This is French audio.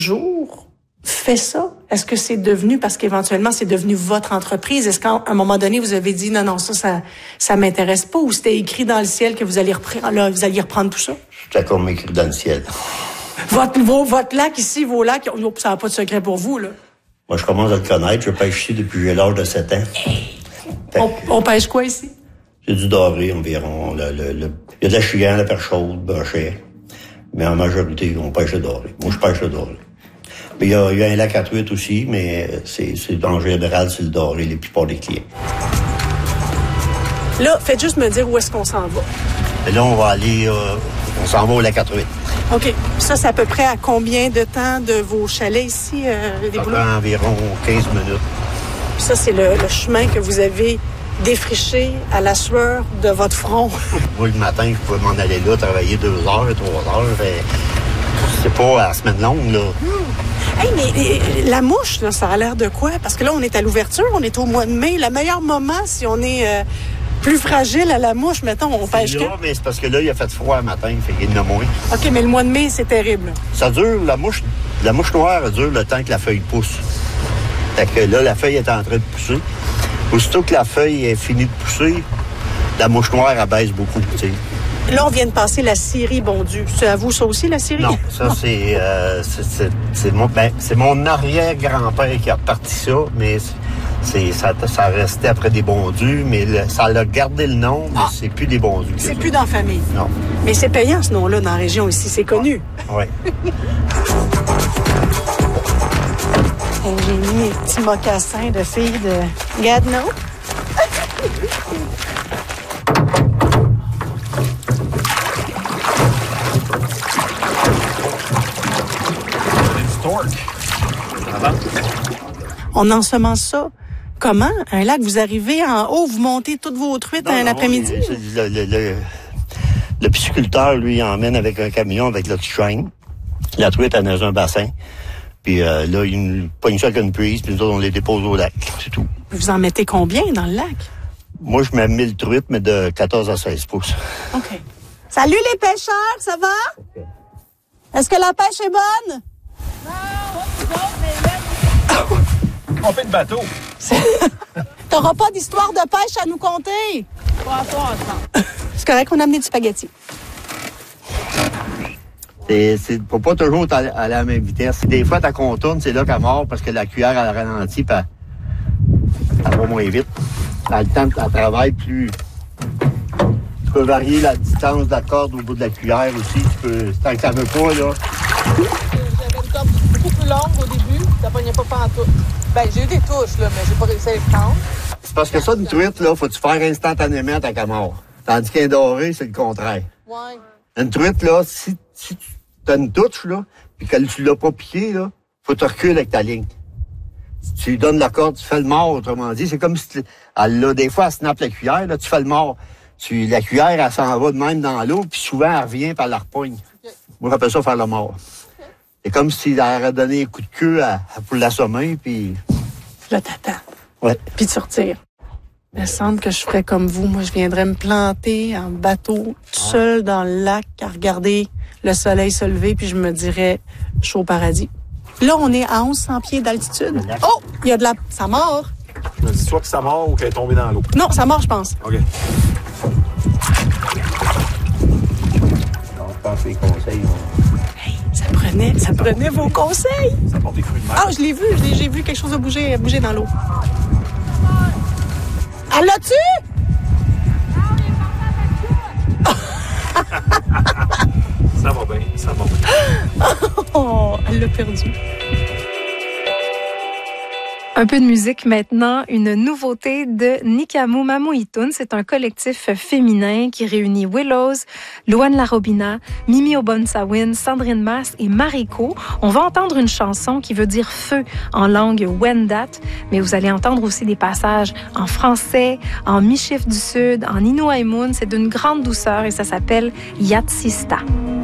jour fait ça? Est-ce que c'est devenu, parce qu'éventuellement, c'est devenu votre entreprise? Est-ce qu'à un moment donné, vous avez dit, non, ça m'intéresse pas, ou c'était écrit dans le ciel que vous alliez reprendre tout ça? C'était comme écrit dans le ciel. Votre lac ici, vos lacs, ça n'a pas de secret pour vous, là. Moi, je commence à le connaître. Je pêche ici depuis l'âge de 7 ans. On pêche quoi ici? C'est du doré environ. Il y a de la chienne, la perche chaude, brochet. Mais en majorité, on pêche le doré. Moi, je pêche le doré. Mais il y a un lac à truite aussi, mais c'est en général, c'est le doré, les plupart des clients. Là, faites juste me dire où est-ce qu'on s'en va. Et là, on va aller... on s'en va au lac à truite. OK. Ça, c'est à peu près à combien de temps de vos chalets ici? Ça prend environ 15 minutes. Puis ça, c'est le chemin que vous avez défriché à la sueur de votre front. Moi, le matin, je pouvais m'en aller là, travailler 2 heures, 3 heures. C'est pas à la semaine longue, là. Hey, mais la mouche, là, ça a l'air de quoi? Parce que là, on est à l'ouverture, on est au mois de mai. Le meilleur moment, si on est plus fragile à la mouche, mettons, on pêche là, mais c'est parce que là, il a fait froid le matin, fait qu'il y en a moins. OK, mais le mois de mai, c'est terrible. Là. Ça dure, la mouche noire, elle dure le temps que la feuille pousse. Fait que là, la feuille est en train de pousser. Aussitôt que la feuille est finie de pousser, la mouche noire, elle baisse beaucoup, tu sais. Là, on vient de passer la scierie bondue. C'est à vous, ça aussi, la scierie? Non, ça, c'est mon arrière-grand-père qui a parti ça, mais ça restait après des bondus, mais ça a gardé le nom, mais c'est plus des bondus. C'est plus dans la famille? Non. Mais c'est payant, ce nom-là, dans la région ici, c'est connu. Oui. J'ai mis mes petits mocassins de filles de Gatineau. On ensemence ça. Comment? Un lac, vous arrivez en haut, vous montez toutes vos truites un après-midi? Le pisciculteur, lui, il emmène avec un camion avec l'oxygène. La truite, elle est dans un bassin. Puis là, il nous pogne ça avec une prise, puis nous autres, on les dépose au lac. C'est tout. Vous en mettez combien dans le lac? Moi, je mets 1000 truites, mais de 14 à 16 pouces. OK. Salut les pêcheurs, ça va? Okay. Est-ce que la pêche est bonne? Non, on fait de bateau. T'auras pas d'histoire de pêche à nous conter? Pas attends. C'est correct qu'on a amené du spaghetti. Faut pas toujours aller à la même vitesse. Des fois, ta contourne, c'est là qu'elle mord parce que la cuillère, elle ralentit, puis elle va moins vite. Dans le temps que tu travailles, plus... Tu peux varier la distance de la corde au bout de la cuillère aussi. Tant que ça veut pas, là... J'avais une corde beaucoup plus longue au début. Ça pognait pas pantoute. Ben, j'ai eu des touches, là, mais j'ai pas réussi à les prendre. C'est parce que ça, une truite, là, faut-tu faire instantanément tant qu'elle mord. Tandis qu'un doré, c'est le contraire. Ouais. Une truite, là, si tu as une touche, là, puis que tu l'as pas piqué, là, faut te reculer avec ta ligne. Si tu lui donnes la corde, tu fais le mort, autrement dit. C'est comme si des fois, elle snappe la cuillère, là, tu fais le mort. La cuillère, elle s'en va de même dans l'eau, puis souvent, elle revient par la repogne. Okay. Moi, j'appelle ça faire le mort. Okay. C'est comme si elle aurait donné un coup de queue pour l'assommer, puis... Là, t'attends. Ouais. Puis tu retires. Il me semble que je ferais comme vous. Moi, je viendrais me planter en bateau, tout seul dans le lac, à regarder le soleil se lever, puis je me dirais, je suis au paradis. Là, on est à 1100 pieds d'altitude. Oh! Il y a de la... Ça mord. Je me dis soit que ça mord ou qu'elle est tombée dans l'eau. Non, ça mord, je pense. OK. On pense les conseils. Hey, ça prenait vos conseils. Ça porte des fruits de mer. Ah, je l'ai vu. J'ai vu quelque chose bouger dans l'eau. Elle l'a-tu? Ça va bien, ça va bien. Oh, elle l'a perdu. Un peu de musique maintenant, une nouveauté de Nikamu Mamuitun. C'est un collectif féminin qui réunit Willows, Luan Larobina, Mimi Obonsawin, Sandrine Mass et Mariko. On va entendre une chanson qui veut dire feu en langue Wendat, mais vous allez entendre aussi des passages en français, en Michif du Sud, en Inuaimun. C'est d'une grande douceur et ça s'appelle Yatsista.